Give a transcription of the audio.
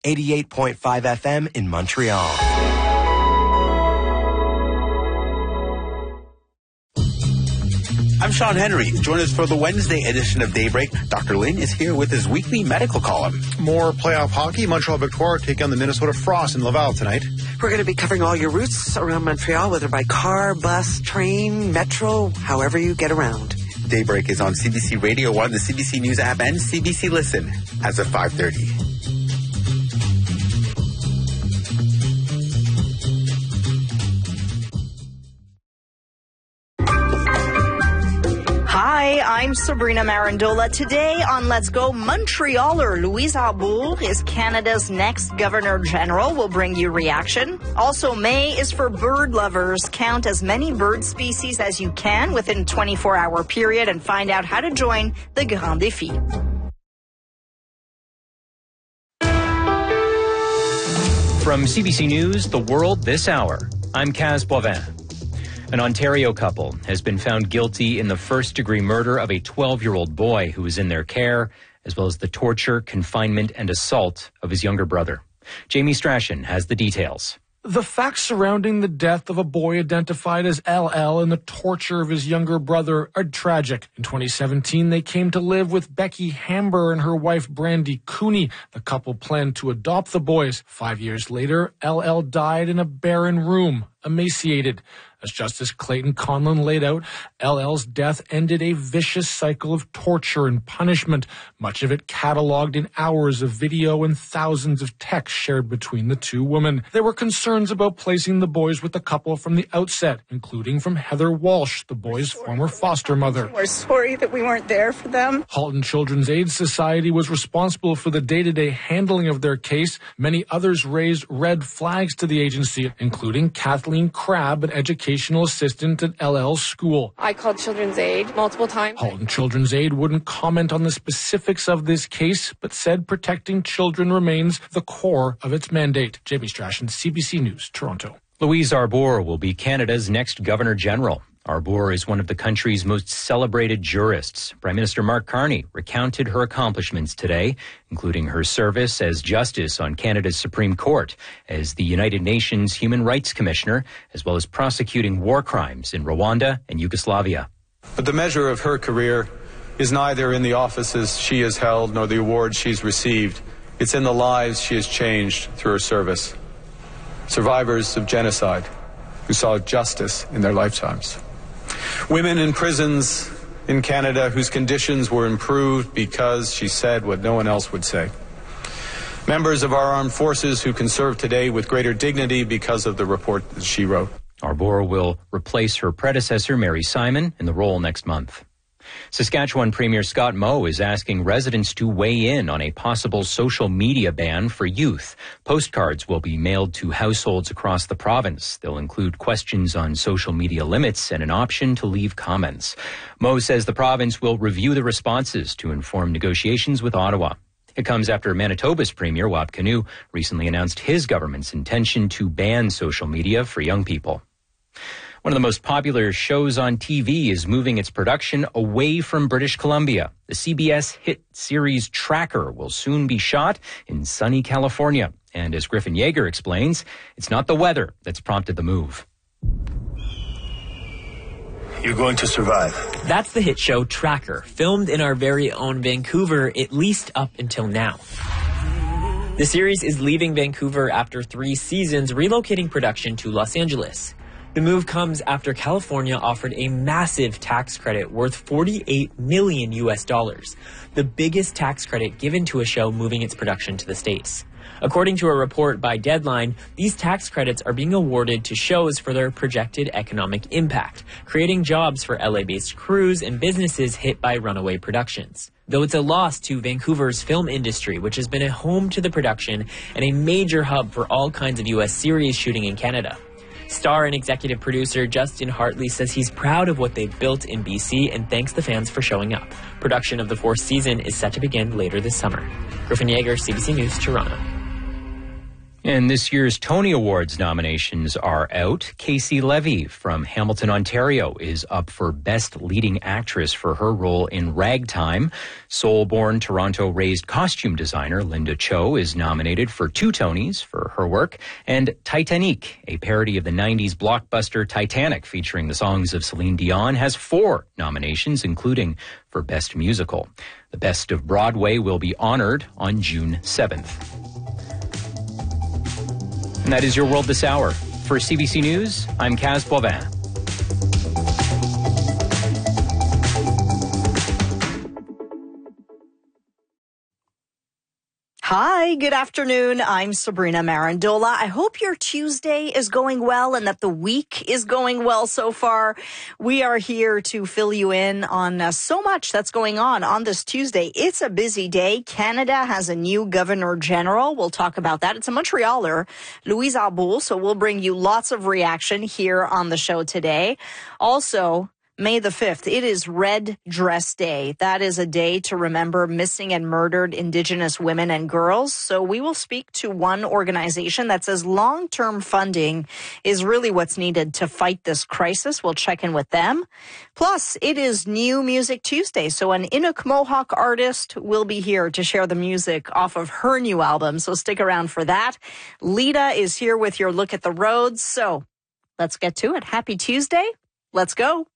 88.5 FM in Montreal. I'm Sean Henry. Join us for the Wednesday edition of Daybreak. Dr. Lynn is here with his weekly medical column. More playoff hockey. Montreal Victoire take on the Minnesota Frost in Laval tonight. We're going to be covering all your routes around Montreal, whether by car, bus, train, metro, however you get around. Daybreak is on CBC Radio 1, the CBC News app, and CBC Listen as of 5:30. Hi, I'm Sabrina Marandola. Today on Let's Go, Montrealer Louise Arbour is Canada's next Governor General. We'll bring you reaction. Also, May is for bird lovers. Count as many bird species as you can within a 24-hour period and find out how to join the Grand Défi. From CBC News, The World This Hour, I'm Kaz Boivin. An Ontario couple has been found guilty in the first-degree murder of a 12-year-old boy who was in their care, as well as the torture, confinement, and assault of his younger brother. Jamie Strachan has the details. The facts surrounding the death of a boy identified as LL and the torture of his younger brother are tragic. In 2017, they came to live with Becky Hamber and her wife Brandy Cooney. The couple planned to adopt the boys. 5 years later, LL died in a barren room, emaciated. As Justice Clayton Conlon laid out, LL's death ended a vicious cycle of torture and punishment, much of it cataloged in hours of video and thousands of texts shared between the two women. There were concerns about placing the boys with the couple from the outset, including from Heather Walsh, the boys' former foster mother. We're sorry that we weren't there for them. Halton Children's Aid Society was responsible for the day-to-day handling of their case. Many others raised red flags to the agency, including Kathleen Crabb, an educational assistant at LL's school. I called Children's Aid multiple times. Halton Children's Aid wouldn't comment on the specifics of this case, but said protecting children remains the core of its mandate. Jamie Strachan, CBC News, Toronto. Louise Arbour will be Canada's next Governor General. Arbour is one of the country's most celebrated jurists. Prime Minister Mark Carney recounted her accomplishments today, including her service as Justice on Canada's Supreme Court, as the United Nations Human Rights Commissioner, as well as prosecuting war crimes in Rwanda and Yugoslavia. But the measure of her career is neither in the offices she has held nor the awards she's received. It's in the lives she has changed through her service. Survivors of genocide who saw justice in their lifetimes. Women in prisons in Canada whose conditions were improved because she said what no one else would say. Members of our armed forces who can serve today with greater dignity because of the report that she wrote. Arbour will replace her predecessor, Mary Simon, in the role next month. Saskatchewan Premier Scott Moe is asking residents to weigh in on a possible social media ban for youth. Postcards will be mailed to households across the province. They'll include questions on social media limits and an option to leave comments. Moe says the province will review the responses to inform negotiations with Ottawa. It comes after Manitoba's Premier, Wap Kinew, recently announced his government's intention to ban social media for young people. One of the most popular shows on TV is moving its production away from British Columbia. The CBS hit series Tracker will soon be shot in sunny California. And as Griffin Yeager explains, it's not the weather that's prompted the move. You're going to survive. That's the hit show Tracker, filmed in our very own Vancouver, at least up until now. The series is leaving Vancouver after 3 seasons, relocating production to Los Angeles. The move comes after California offered a massive tax credit worth $48 million, the biggest tax credit given to a show moving its production to the States. According to a report by Deadline, these tax credits are being awarded to shows for their projected economic impact, creating jobs for LA-based crews and businesses hit by runaway productions. Though it's a loss to Vancouver's film industry, which has been a home to the production and a major hub for all kinds of U.S. series shooting in Canada. Star and executive producer Justin Hartley says he's proud of what they've built in BC and thanks the fans for showing up. Production of the 4th season is set to begin later this summer. Griffin Yeager, CBC News, Toronto. And this year's Tony Awards nominations are out. Casey Levy from Hamilton, Ontario is up for Best Leading Actress for her role in Ragtime. Seoul-born, Toronto-raised costume designer Linda Cho is nominated for 2 Tonys for her work. And Titanic, a parody of the 90s blockbuster Titanic featuring the songs of Celine Dion, has 4 nominations, including for Best Musical. The Best of Broadway will be honored on June 7th. And that is your world this hour. For CBC News, I'm Kaz Boivin. Hi, good afternoon. I'm Sabrina Marandola. I hope your Tuesday is going well and that the week is going well so far. We are here to fill you in on so much that's going on this Tuesday. It's a busy day. Canada has a new Governor General. We'll talk about that. It's a Montrealer, Louise Arbour, so we'll bring you lots of reaction here on the show today. Also, May the 5th, it is Red Dress Day. That is a day to remember missing and murdered Indigenous women and girls. So we will speak to one organization that says long-term funding is really what's needed to fight this crisis. We'll check in with them. Plus, it is New Music Tuesday. So an Inuk Mohawk artist will be here to share the music off of her new album. So stick around for that. Lita is here with your look at the roads. So let's get to it. Happy Tuesday. Let's go.